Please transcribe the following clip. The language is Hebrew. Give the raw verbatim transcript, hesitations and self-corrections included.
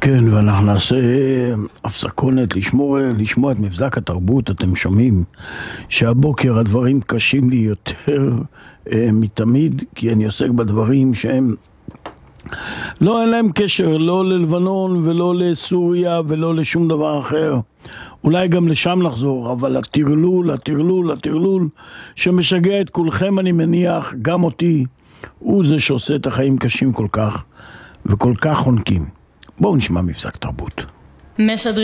כן, ואנחנו נעשה הפסקונת לשמור, לשמוע את מבזק התרבות. אתם שומעים שהבוקר הדברים קשים לי יותר אה, מתמיד, כי אני עוסק בדברים שהם לא, אין להם קשר לא ללבנון ולא לסוריה ולא לשום דבר אחר. אולי גם לשם לחזור, אבל הטרלול, הטרלול, הטרלול שמשגע את כולכם, אני מניח, גם אותי, הוא זה שעושה את החיים קשים כל כך וכל כך חונקים. בואו נשמע מבזק תרבות. משדרים